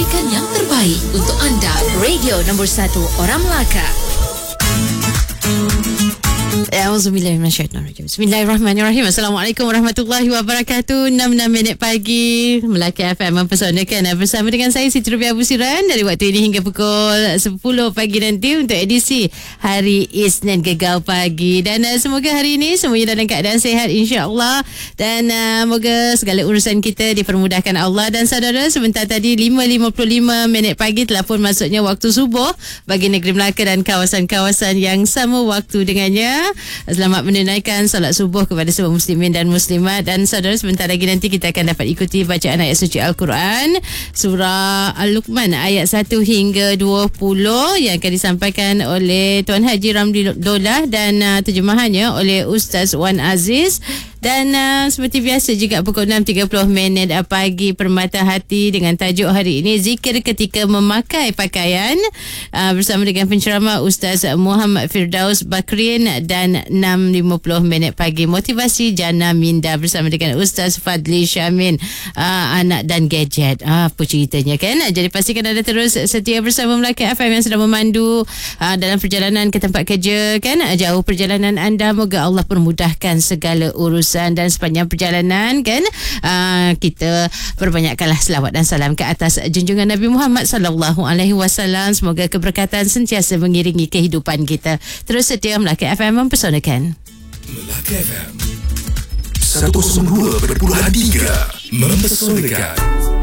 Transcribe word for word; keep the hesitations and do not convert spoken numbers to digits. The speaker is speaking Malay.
tarikan yang terbaik untuk anda. Radio nombor satu Orang Melaka. Auzubillahiminasyaitanirrajim. Bismillahirrahmanirrahim. Assalamualaikum warahmatullahi wabarakatuh. enam puluh enam minit pagi, Melaka F M mempersonalkan bersama dengan saya Siti Rubiah Busiran dari waktu ini hingga pukul sepuluh pagi nanti untuk edisi hari Isnin Gegar Pagi. Dan uh, semoga hari ini semuanya dalam keadaan sihat insya-Allah, dan uh, moga segala urusan kita dipermudahkan Allah. Dan saudara, sebentar tadi lima lima puluh lima minit pagi telah pun masuknya waktu subuh bagi negeri Melaka dan kawasan-kawasan yang sama waktu dengannya. Selamat menunaikan solat subuh kepada semua muslimin dan muslimat. Dan saudara, sebentar lagi nanti kita akan dapat ikuti bacaan ayat suci Al-Quran surah Al-Luqman ayat satu hingga dua puluh yang akan disampaikan oleh Tuan Haji Ramli Dolah dan uh, terjemahannya oleh Ustaz Wan Aziz. Dan uh, seperti biasa juga pukul enam tiga puluh minit uh, pagi Permata Hati dengan tajuk hari ini Zikir Ketika Memakai Pakaian uh, bersama dengan penceramah Ustaz Muhammad Firdaus Bakrin. Dan enam lima puluh minit pagi Motivasi Jana Minda bersama dengan Ustaz Fadli Syamin, uh, anak dan gadget. Uh, apa ceritanya kan? Jadi pastikan anda terus setia bersama Melaka F M yang sedang memandu uh, dalam perjalanan ke tempat kerja kan. Jauh perjalanan anda, moga Allah permudahkan segala urusan. Dan sepanjang perjalanan kan, uh, kita perbanyakkanlah selawat dan salam ke atas junjungan Nabi Muhammad sallallahu alaihi wasallam. Semoga keberkatan sentiasa mengiringi kehidupan kita. Terus setia Melaka F M mempersonalkan. Melaka F M seratus dua perpuluhan tiga mempersonalkan.